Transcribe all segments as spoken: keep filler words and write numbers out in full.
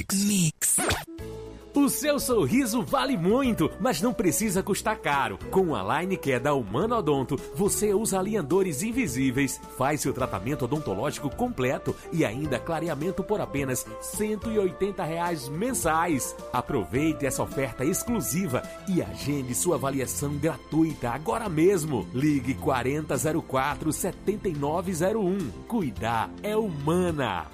Mix. Mix. O seu sorriso vale muito, mas não precisa custar caro. Com a Line Care da Humana Odonto, você usa alinhadores invisíveis, faz seu tratamento odontológico completo e ainda clareamento por apenas cento e oitenta reais mensais. Aproveite essa oferta exclusiva e agende sua avaliação gratuita agora mesmo. Ligue quarenta zero quatro, setenta e nove zero um. Cuidar é Humana.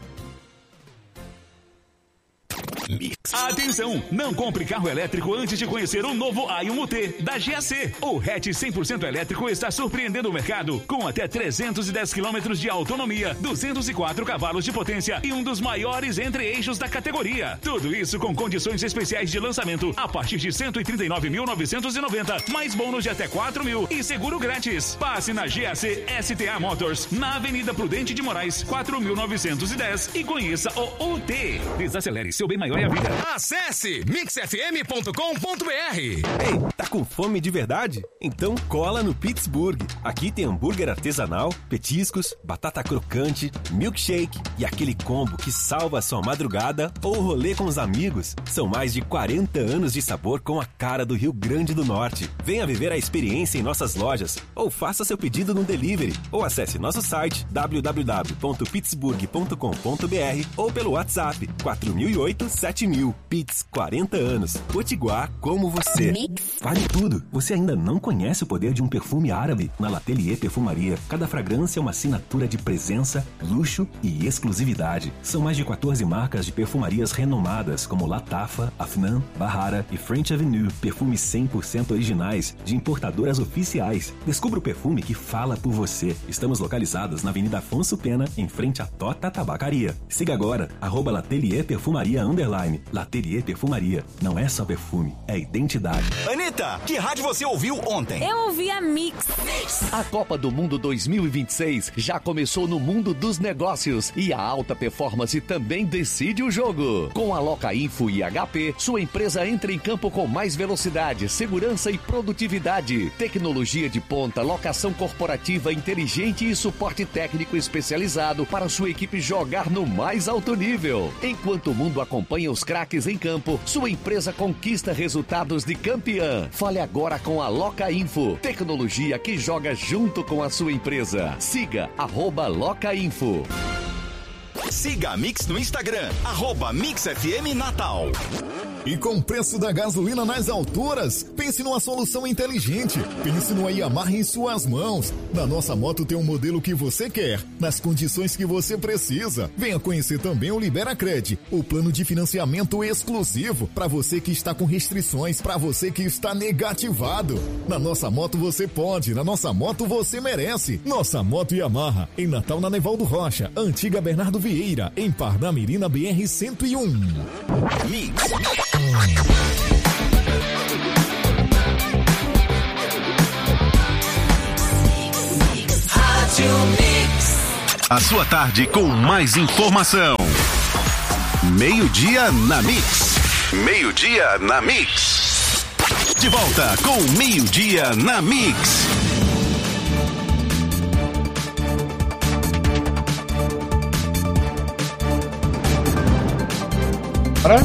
Mix. Atenção! Não compre carro elétrico antes de conhecer o novo A um U T da G A C. O hatch cem por cento elétrico está surpreendendo o mercado com até trezentos e dez quilômetros de autonomia, duzentos e quatro cavalos de potência e um dos maiores entre-eixos da categoria. Tudo isso com condições especiais de lançamento a partir de cento e trinta e nove mil novecentos e noventa, mais bônus de até quatro mil e seguro grátis. Passe na G A C S T A Motors, na Avenida Prudente de Moraes, quatro mil novecentos e dez e conheça o U T. Desacelere, seu bem maior é a vida. Acesse mix f m ponto com ponto b r. Ei, tá com fome de verdade? Então cola no Pittsburgh. Aqui tem hambúrguer artesanal, petiscos, batata crocante, milkshake e aquele combo que salva a sua madrugada ou rolê com os amigos. São mais de quarenta anos de sabor com a cara do Rio Grande do Norte. Venha viver a experiência em nossas lojas ou faça seu pedido no delivery ou acesse nosso site w w w ponto pittsburgh ponto com ponto b r ou pelo WhatsApp quatro mil e oito, sete mil. Pitts, quarenta anos. Potiguar como você. Vale tudo. Você ainda não conhece o poder de um perfume árabe? Na L'Atelier Perfumaria, cada fragrância é uma assinatura de presença, luxo e exclusividade. São mais de quatorze marcas de perfumarias renomadas como Latafa, Afnan, Bahara e French Avenue. Perfumes cem por cento originais de importadoras oficiais. Descubra o perfume que fala por você. Estamos localizados na Avenida Afonso Pena, em frente à Tota Tabacaria. Siga agora, arroba L'Atelier Perfumaria Underline. L'Atelier Perfumaria. Não é só perfume, é identidade. Anitta, que rádio você ouviu ontem? Eu ouvi a Mix. A Copa do Mundo dois mil e vinte e seis já começou no mundo dos negócios e a alta performance também decide o jogo. Com a Locainfo e H P, sua empresa entra em campo com mais velocidade, segurança e produtividade. Tecnologia de ponta, locação corporativa inteligente e suporte técnico especializado para sua equipe jogar no mais alto nível. Enquanto o mundo acompanha os craques em campo, sua empresa conquista resultados de campeã. Fale agora com a Locainfo, tecnologia que joga junto com a sua empresa. Siga arroba Locainfo. Siga a Mix no Instagram, arroba Mix F M Natal. E com o preço da gasolina nas alturas, pense numa solução inteligente. Pense numa Yamaha em suas mãos. Na nossa moto tem um modelo que você quer, nas condições que você precisa. Venha conhecer também o Liberacred, o plano de financiamento exclusivo para você que está com restrições, para você que está negativado. Na nossa moto você pode, na nossa moto você merece. Nossa moto Yamaha, em Natal na Nevaldo Rocha, antiga Bernardo Vieira, em Parnamirim na B R cento e um. Mix. A sua tarde com mais informação. Meio-dia na Mix. Meio-dia na Mix. De volta com Meio-dia na Mix. Para?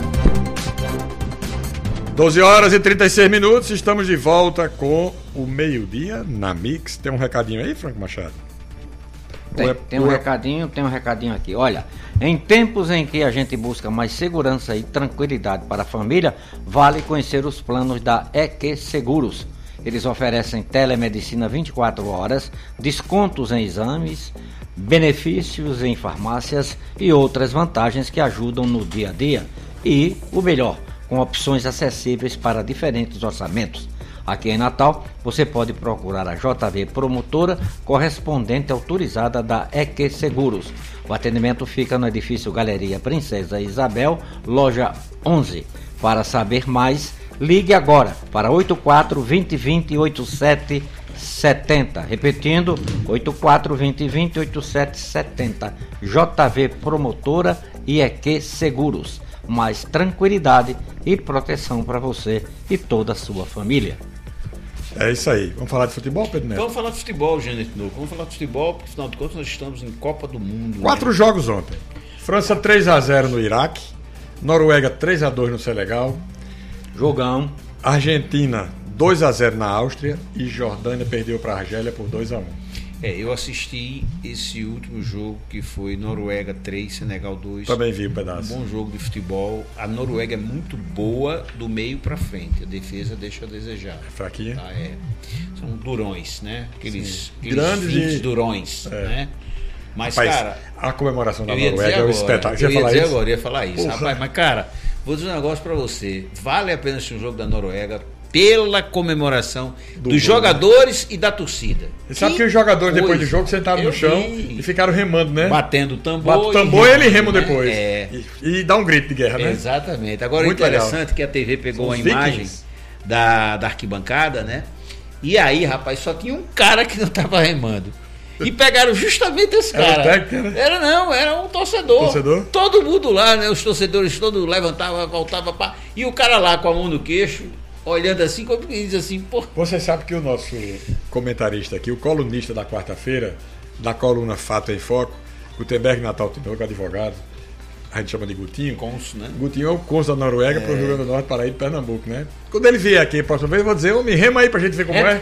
doze horas e trinta e seis minutos, estamos de volta com o Meio-Dia na Mix. Tem um recadinho aí, Franco Machado? Tem, é, tem um é... recadinho, tem um recadinho aqui. Olha, em tempos em que a gente busca mais segurança e tranquilidade para a família, vale conhecer os planos da E Q Seguros. Eles oferecem telemedicina vinte e quatro horas, descontos em exames, benefícios em farmácias e outras vantagens que ajudam no dia a dia. E o melhor, com opções acessíveis para diferentes orçamentos. Aqui em Natal, você pode procurar a J V Promotora, correspondente autorizada da E Q Seguros. O atendimento fica no edifício Galeria Princesa Isabel, loja onze. Para saber mais, ligue agora para oito quatro dois zero dois zero oito sete sete zero. Repetindo, oito quatro dois zero dois zero oito sete sete zero. J V Promotora e E Q Seguros. Mais tranquilidade e proteção para você e toda a sua família. É isso aí. Vamos falar de futebol, Pedro Neto? Vamos falar de futebol, Gênesis Novo. Vamos falar de futebol, porque afinal de contas nós estamos em Copa do Mundo. Quatro né? jogos ontem. França três a zero no Iraque. Noruega três a dois no Senegal. Jogão. Argentina dois a zero na Áustria. E Jordânia perdeu para a Argélia por dois a um. É, eu assisti esse último jogo que foi Noruega três, Senegal dois. Também vi um pedaço. Um bom jogo de futebol. A Noruega é muito boa do meio para frente. A defesa deixa a desejar. É fraquinha? Tá, é. São durões, né? Aqueles, aqueles grandes e... durões, é. né? Mas, rapaz, cara... a comemoração da Noruega é um espetáculo. Você eu ia falar dizer isso? agora, eu ia falar isso. Porra. Rapaz, mas, cara, vou dizer um negócio pra você. Vale a pena assistir um jogo da Noruega pela comemoração Do dos gol, jogadores né? e da torcida. Você sabe que os jogadores, coisa. depois do jogo, sentaram no chão vi. e ficaram remando, né? Batendo o tambor. Bate o tambor e ele rema né? depois. É. E, e dá um grito de guerra, né? Exatamente. Agora, Muito o interessante legal. é que a T V pegou São a imagem da, da arquibancada, né? E aí, rapaz, só tinha um cara que não tava remando. E pegaram justamente esse cara. Era, técnico, né? era não, era um torcedor. Torcedor? Todo mundo lá, né? Os torcedores todos levantavam, voltavam, pá. E o cara lá com a mão no queixo, olhando assim, como que diz assim, pô. Você sabe que o nosso comentarista aqui, o colunista da quarta-feira, da coluna Fato em Foco, Gutenberg Natal Tinoco, advogado, a gente chama de Gutinho. Cônsul, né? Gutinho é o cônsul da Noruega é. para o Rio Grande do Norte, Paraíba e Pernambuco, né? Quando ele vier aqui a próxima vez, eu vou dizer, ô, me rema aí pra gente ver como é.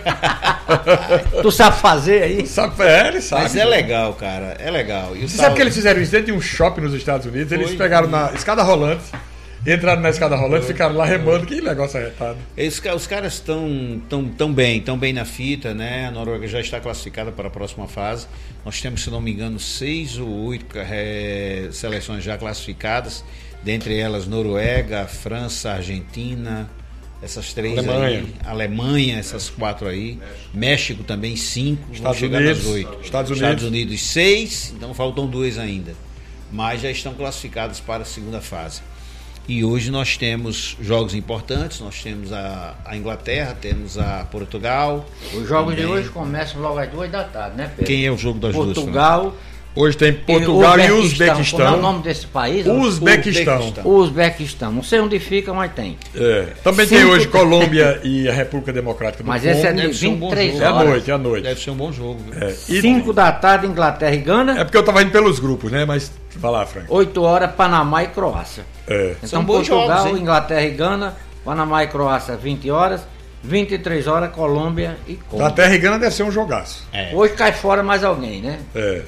é. Tu sabe fazer aí? Tu sabe, é, ele sabe. Mas é legal, cara, é legal. E Você tal... sabe que eles fizeram isso dentro de um shopping nos Estados Unidos? Eles Foi, pegaram na escada rolante, entraram na escada rolante, Foi. ficaram lá remando, que negócio arretado. Eles, os caras estão tão, tão bem, tão bem na fita, né? A Noruega já está classificada para a próxima fase. Nós temos, se não me engano, seis ou oito é, seleções já classificadas, dentre elas Noruega, França, Argentina, essas três Alemanha. aí, Alemanha, essas quatro aí, México também cinco, Estados vão chegar Unidos, nas oito. Estados Unidos. Estados Unidos seis, então faltam dois ainda, mas já estão classificados para a segunda fase. E hoje nós temos jogos importantes, nós temos a, a Inglaterra, temos a Portugal. Os jogos também. de hoje começam logo às duas da tarde, né, Pedro? Quem é o jogo das Portugal, duas? Portugal. Hoje tem Portugal e Uzbequistão. Como é o nome desse país? Uzbequistão. Uzbequistão. Não sei onde fica, mas tem. É. Também Cinco... tem hoje Colômbia e a República Democrática do Mas Congo. esse é de vinte e três horas. É à noite, é à noite. Deve ser um bom jogo. É. E... cinco da tarde, Inglaterra e Gana. É porque eu tava indo pelos grupos, né? Mas vai lá, Frank. oito horas, Panamá e Croácia. É. Então, São Portugal, jogos, Inglaterra e Gana, Panamá e Croácia, vinte horas. vinte e três horas, Colômbia e Congo. Inglaterra e Gana deve ser um jogaço. É. Hoje cai fora mais alguém, né? É.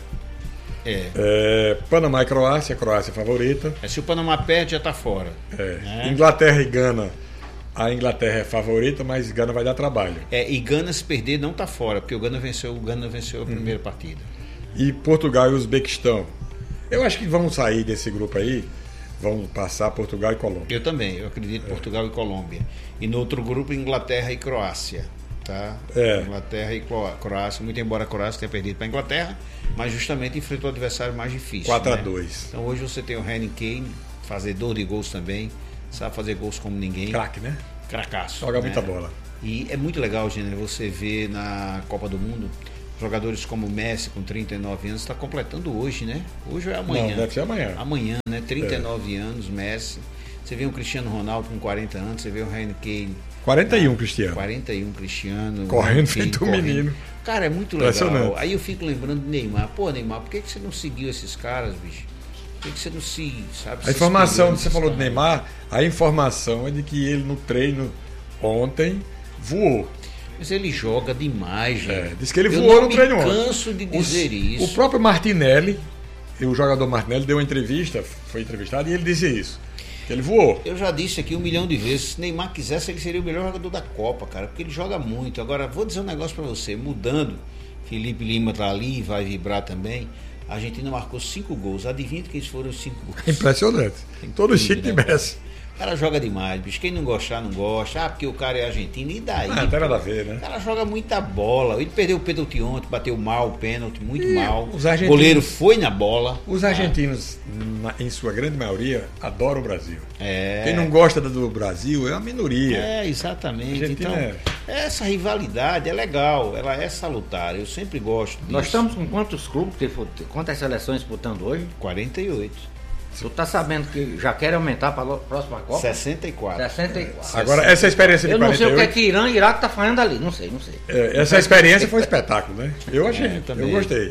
É. É, Panamá e Croácia, Croácia favorita. É, se o Panamá perde, já está fora. É. É. Inglaterra e Gana, a Inglaterra é favorita, mas Gana vai dar trabalho. É, e Gana, se perder, não está fora, porque o Gana venceu, o Gana venceu a primeira hum. partida. E Portugal e Uzbequistão. Eu acho que vão sair desse grupo aí, vão passar Portugal e Colômbia. Eu também, eu acredito é. Portugal e Colômbia. E no outro grupo, Inglaterra e Croácia. Tá? É. Inglaterra e Croácia, muito embora a Croácia tenha perdido para a Inglaterra, mas justamente enfrentou o adversário mais difícil. quatro a né? dois. Então hoje você tem o Harry Kane, fazedor de gols também, sabe fazer gols como ninguém. Craque, né? Cracaço. Joga né? muita bola. E é muito legal, Gênero, você ver na Copa do Mundo jogadores como o Messi, com trinta e nove anos, está completando hoje, né? Hoje ou é amanhã? Não, deve ser amanhã. Amanhã, né? trinta e nove é. anos, Messi. Você vê um Cristiano Ronaldo com quarenta anos, você vê o Harry Kane. quarenta e um, Cristiano. quarenta e um, Cristiano. Correndo feito um menino. Cara, é muito legal. Aí eu fico lembrando de Neymar. Pô, Neymar, por que, que você não seguiu esses caras, bicho? Por que, que você não se, sabe? A informação que você falou caras? de Neymar, a informação é de que ele no treino ontem voou. Mas ele joga demais, velho. É, diz que ele voou no treino ontem. Eu canso de dizer o, isso. O próprio Martinelli, o jogador Martinelli, deu uma entrevista, foi entrevistado, e ele disse isso. Ele voou. Eu já disse aqui um milhão de vezes, se Neymar quisesse, ele seria o melhor jogador da Copa, cara, porque ele joga muito. Agora, vou dizer um negócio pra você, mudando, Felipe Lima tá ali, vai vibrar também, a Argentina marcou cinco gols, adivinha quem foram os cinco gols? Impressionante. Todo chique de Messi. O cara joga demais, bicho. Quem não gostar, não gosta. Ah, porque o cara é argentino. E daí? Ah, não tem nada a ver, né? O cara joga muita bola. Ele perdeu o pênalti ontem, bateu mal o pênalti, muito e mal. Os argentinos, o goleiro foi na bola. Os argentinos, ah. em sua grande maioria, adoram o Brasil. É. Quem não gosta do Brasil é uma minoria. É, exatamente. Então, é... essa rivalidade é legal, ela é salutar. Eu sempre gosto disso. Nós estamos com quantos clubes, quantas seleções disputando hoje? quarenta e oito. Tu tá sabendo que já quer aumentar para a próxima Copa? sessenta e quatro. sessenta e quatro. Agora, essa experiência de eu não quarenta e oito... sei o que é que Irã e Iraque tá fazendo ali, não sei, não sei. É, essa experiência foi um espetáculo, né? Eu achei, é, eu gostei.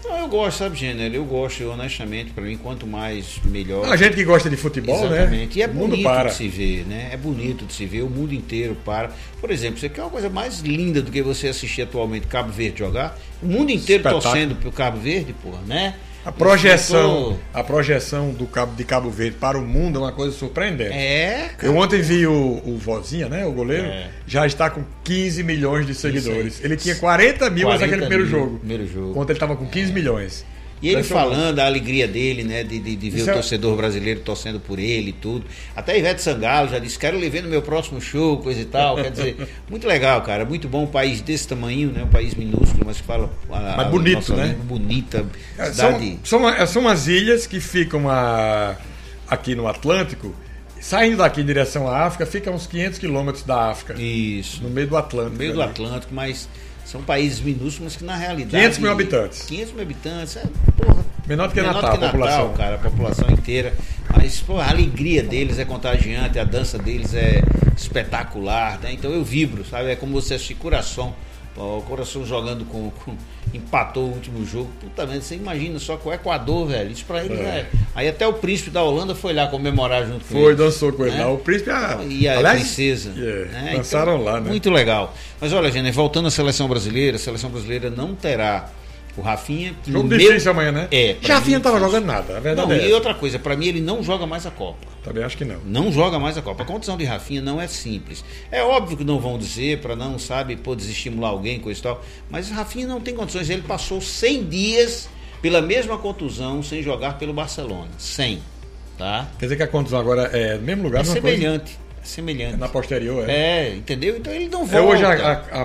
Não, eu gosto, sabe, Gênero? Eu gosto, eu, honestamente, para mim, quanto mais, melhor. A gente que gosta de futebol, exatamente. né? E é bonito de se ver, né? É bonito de se ver, o mundo inteiro para. Por exemplo, você quer uma coisa mais linda do que você assistir atualmente Cabo Verde jogar? O mundo inteiro espetáculo. Torcendo pro Cabo Verde, porra, né? A projeção, a projeção do Cabo de Cabo Verde para o mundo é uma coisa surpreendente. É, cara. Eu ontem vi o, o Vozinha, né? O goleiro, é. já está com quinze milhões de seguidores. Ele tinha quarenta mil naquele primeiro jogo. Primeiro jogo. Quando ele estava com quinze é. milhões. E ele falando a alegria dele, né? De, de, de ver Isso o torcedor é... brasileiro torcendo por ele e tudo. Até a Ivete Sangalo já disse, quero lhe ver no meu próximo show, coisa e tal. Quer dizer, muito legal, cara. Muito bom um país desse tamanho, né? Um país minúsculo, mas que fala... A, mas bonito, a né? Bonita. Cidade... São, são, são as ilhas que ficam a, aqui no Atlântico. Saindo daqui em direção à África, fica a uns quinhentos quilômetros da África. Isso. No meio do Atlântico. No meio ali. do Atlântico, mas... São países minúsculos, mas que na realidade... quinhentos mil habitantes. quinhentos mil habitantes, é, porra... Menor do que menor Natal, do que a população. Natal, cara, a população inteira. Mas, pô, a alegria deles é contagiante, a dança deles é espetacular, né? Então eu vibro, sabe? É como você assistir Coração. O Coração jogando com, com... empatou o último jogo. Puta merda, você imagina só com o Equador, velho. Isso pra eles é. é... Aí até o príncipe da Holanda foi lá comemorar junto com foi, ele. Foi, dançou com ele né? lá. O príncipe a... e a Aliás, princesa. Yeah, né? dançaram então, lá, né? Muito legal. Mas olha, gente, voltando à seleção brasileira, a seleção brasileira não terá o Rafinha. Jogo difícil meu... amanhã, né? É. Já Rafinha não tava jogando nada, a verdade não, é e outra coisa, pra mim ele não joga mais a Copa. Também acho que não. Não joga mais a Copa. A condição de Rafinha não é simples. É óbvio que não vão dizer para não, sabe, pô, desestimular alguém, coisa e tal. Mas Rafinha não tem condições. Ele passou cem dias pela mesma contusão sem jogar pelo Barcelona. cem. Tá? Quer dizer que a contusão agora é no mesmo lugar? É semelhante. Coisa... É semelhante. É na posterior, é? É, entendeu? Então ele não volta. É hoje a, a,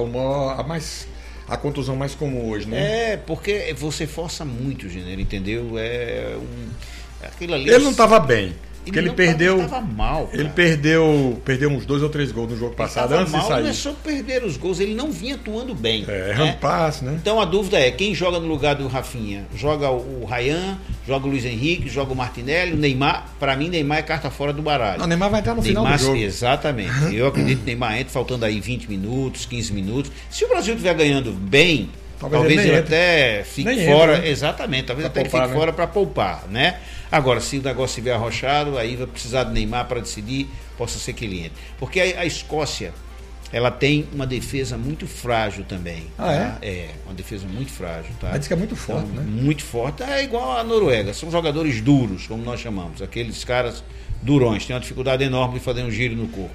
a, a, a mais... A contusão mais comum hoje, né? É, porque você força muito, Gênero, entendeu? É um... Aquilo ali... Ele não estava bem. Porque ele, ele perdeu. Ele tava mal, cara. Ele perdeu, perdeu uns dois ou três gols no jogo passado antes mal, de sair. Não é só perder os gols, ele não vinha atuando bem. É, errando né? passe, né? Então a dúvida é: quem joga no lugar do Rafinha? Joga o Ryan, joga o Luiz Henrique, joga o Martinelli, o Neymar. Pra mim, Neymar é carta fora do baralho. Não, o Neymar vai entrar no Neymar, final do jogo. Exatamente. Eu acredito que o Neymar entra faltando aí vinte minutos, quinze minutos. Se o Brasil estiver ganhando bem. Talvez, talvez ele, ele até fique nem fora, entra, né? Exatamente, talvez pra até poupar, ele fique né? fora para poupar, né? Agora, se o negócio estiver arrochado, aí vai precisar do Neymar para decidir, possa ser que ele entre. Porque a, a Escócia, ela tem uma defesa muito frágil também. Ah, tá? é? É, uma defesa muito frágil, tá? Mas diz que é muito forte, então, né? Muito forte, é igual a Noruega, são jogadores duros, como nós chamamos, aqueles caras durões, têm uma dificuldade enorme de fazer um giro no corpo.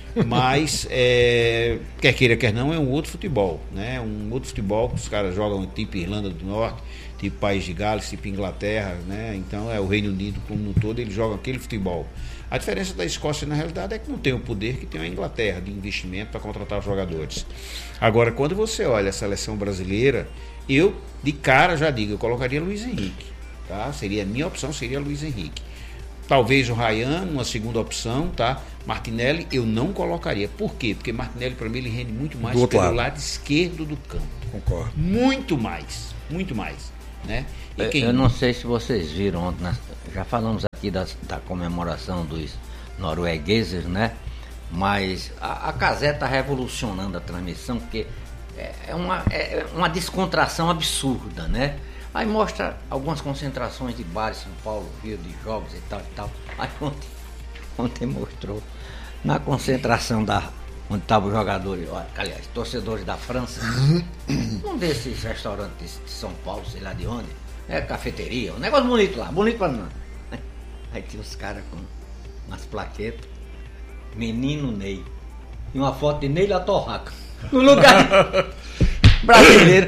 Mas é, quer queira, quer não, é um outro futebol, né? Um outro futebol que os caras jogam tipo Irlanda do Norte, tipo País de Gales, tipo Inglaterra, né? Então é o Reino Unido como um todo, eles jogam aquele futebol. A diferença da Escócia na realidade é que não tem o poder que tem a Inglaterra de investimento para contratar os jogadores. Agora, quando você olha a seleção brasileira, eu de cara já digo, eu colocaria Luiz Henrique, tá? Seria a minha opção, seria Luiz Henrique. Talvez o Ryan, uma segunda opção, tá? Martinelli eu não colocaria. Por quê? Porque Martinelli, para mim, ele rende muito mais pelo lado. lado esquerdo do campo. Concordo. Muito mais. Muito mais. Né? E quem... Eu não sei se vocês viram ontem, né? Já falamos aqui das, da comemoração dos noruegueses, né? Mas a, a Cazé está revolucionando a transmissão, porque é, é, uma, é uma descontração absurda, né? Aí mostra algumas concentrações de bares, São Paulo, Rio, de jogos e tal e tal. Aí ontem, ontem mostrou na concentração da, onde estavam os jogadores, olha, aliás, torcedores da França, um desses restaurantes de São Paulo, sei lá de onde, é cafeteria, um negócio bonito lá, bonito pra não. Aí tinha os caras com umas plaquetas, menino Ney, e uma foto de Ney La Torraca, no lugar... Brasileiro,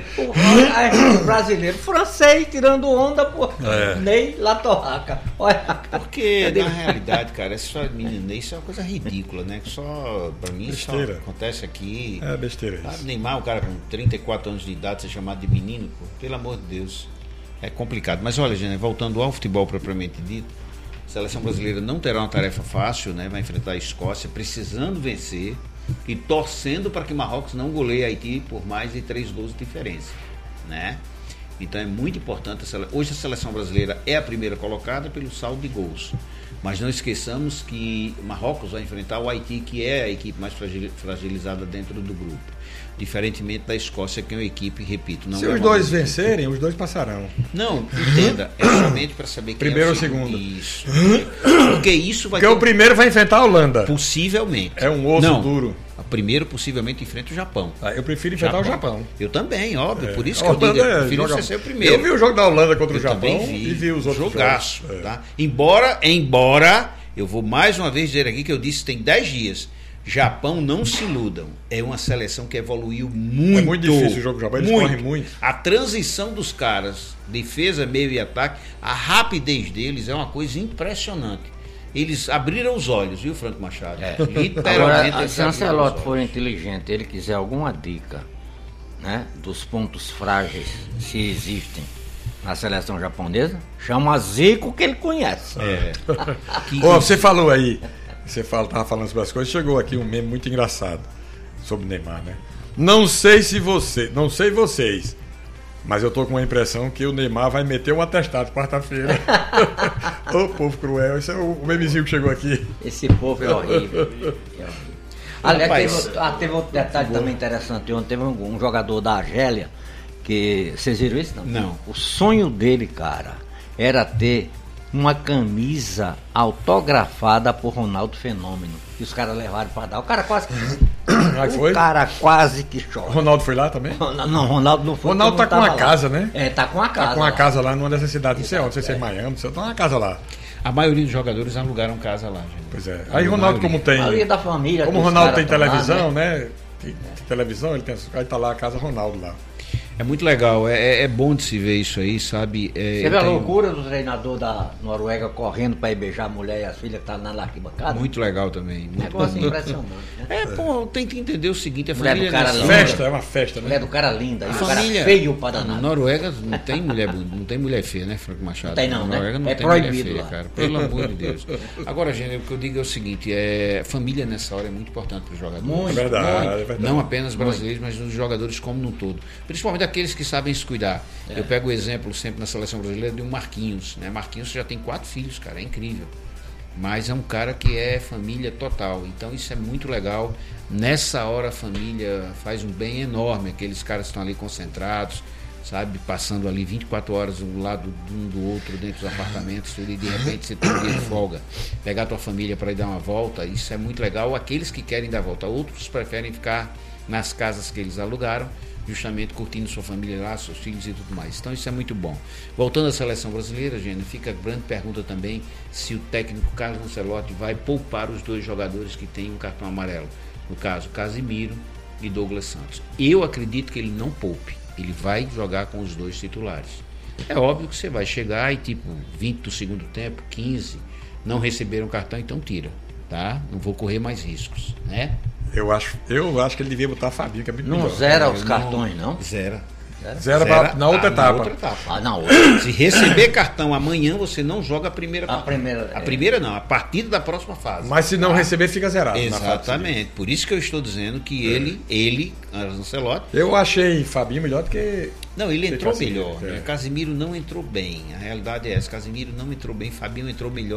o brasileiro, francês tirando onda, pô. É. Ney La Torraca. Olha, porque na realidade, cara, essa história de menino Ney, isso é uma coisa ridícula, né? Que só, pra mim, besteira. Só acontece aqui. É besteira tá? isso. Neymar, o cara com trinta e quatro anos de idade, ser chamado de menino, pô, pelo amor de Deus. É complicado. Mas olha, gente, voltando ao futebol propriamente dito, a seleção brasileira não terá uma tarefa fácil, né? Vai enfrentar a Escócia, precisando vencer. E torcendo para que Marrocos não goleie Haiti por mais de três gols de diferença, né? Então é muito importante. A sele... Hoje a seleção brasileira é a primeira colocada pelo saldo de gols, Mas não esqueçamos que Marrocos vai enfrentar o Haiti, que é a equipe mais fragilizada dentro do grupo. Diferentemente da Escócia, que é uma equipe, repito... Não Se é os dois vencerem, os dois passarão. Não, entenda. É somente para saber quem primeiro é ou segundo. Isso. Porque isso vai Porque ter... o primeiro vai enfrentar a Holanda. Possivelmente. É um osso não, duro. O primeiro possivelmente enfrenta o Japão. Ah, eu prefiro enfrentar Japão. o Japão. Eu também, óbio. É. Por isso que a eu digo, eu é, prefiro joga... você ser o primeiro. Eu vi o jogo da Holanda contra eu o Japão vi, e vi os outros jogaço, jogos. Tá? É. Embora, embora, eu vou mais uma vez dizer aqui que eu disse tem dez dias. Japão, não se iludam. É uma seleção que evoluiu muito. É muito difícil o jogo do Japão, eles muito. correm muito. A transição dos caras, defesa, meio e ataque, a rapidez deles é uma coisa impressionante. Eles abriram os olhos, viu, Franco Machado? É. Literalmente. Agora, se Ancelotti for inteligente, ele quiser alguma dica, né, dos pontos frágeis, se existem, na seleção japonesa, chama Zico, que ele conhece. É. que... oh, você falou aí, você fala, tava falando sobre as coisas, chegou aqui um meme muito engraçado sobre o Neymar, né? Não sei se você, não sei vocês, mas eu tô com a impressão que o Neymar vai meter um atestado quarta-feira. Ô, povo cruel, esse é o memezinho que chegou aqui. Esse povo é horrível. É horrível. Aliás, teve, ah, teve outro detalhe Boa. também interessante. Ontem teve um, um jogador da Argélia, que vocês viram isso? Não? Não. O sonho dele, cara, era ter uma camisa autografada por Ronaldo Fenômeno. E os caras levaram para dar. O cara quase que. o foi? cara quase que chora. Ronaldo foi lá também? Não, Ronaldo não foi. Ronaldo tá com uma casa, né? É, tá com uma casa. Tá com uma lá. casa lá numa dessas cidades, não sei onde, não sei se é em Miami, não sei, tá uma casa lá. A maioria dos jogadores alugaram casa lá, gente. Pois é. Aí Ronaldo, como tem. A maioria da família. Como o Ronaldo tem televisão, lá, né? né? Tem, tem televisão, ele tem. Aí tá lá a casa Ronaldo lá. É muito legal, é, é bom de se ver isso aí, sabe? É, Você vê a loucura do treinador da Noruega correndo para ir beijar a mulher e as filhas que tá na arquibancada? Muito legal também. Muito negócio impressionante, né? É, pô, tem que entender o seguinte, a mulher família... Do cara é linda, festa, é uma festa, né? Mulher do cara linda, a e família, cara feio para Na Noruega não tem mulher, não tem mulher feia, né, Franco Machado? Não tem não, na Noruega né? não É tem proibido mulher feia, lá. cara. Pelo amor de Deus. Agora, gente, o que eu digo é o seguinte, é, família nessa hora é muito importante para os jogadores. Muito, é verdade, muito. É verdade. Não apenas brasileiros, muito. mas os jogadores como no todo. Principalmente aqueles que sabem se cuidar. É. Eu pego o exemplo sempre na seleção brasileira de um Marquinhos, né? Marquinhos já tem quatro filhos, cara, é incrível. Mas é um cara que é família total. Então isso é muito legal. Nessa hora a família faz um bem enorme. Aqueles caras estão ali concentrados, sabe? Passando ali vinte e quatro horas um lado de um do outro dentro dos apartamentos. E de repente você tem um dia de folga. Pegar a tua família para ir dar uma volta. Isso é muito legal. Aqueles que querem dar volta. Outros preferem ficar nas casas que eles alugaram, justamente curtindo sua família lá, seus filhos e tudo mais. Então isso é muito bom. Voltando à seleção brasileira, gente, fica a grande pergunta também se o técnico Carlos Ancelotti vai poupar os dois jogadores que têm um cartão amarelo. No caso, Casimiro e Douglas Santos. Eu acredito que ele não poupe. Ele vai jogar com os dois titulares. É óbvio que você vai chegar e tipo vinte do segundo tempo, quinze, não receberam cartão, então tira. Tá? Não vou correr mais riscos, né? Eu acho, eu acho que ele devia botar a Fabinho, que é muito Não melhor. zera os cartões, não? Zera. Zera, zera pra, na outra ah, etapa. Na outra etapa. Ah, na outra. Se receber cartão amanhã, você não joga a primeira A partida. primeira, A é. primeira não, a partida da próxima fase. Mas se não ah, receber, fica zerado. Exatamente. Por isso que eu estou dizendo que é. ele, ele, Ancelotti... Eu achei Fabinho melhor do que... Não, ele entrou melhor. É. Né? Casimiro não entrou bem. A realidade é essa. Casimiro não entrou bem, Fabinho entrou melhor.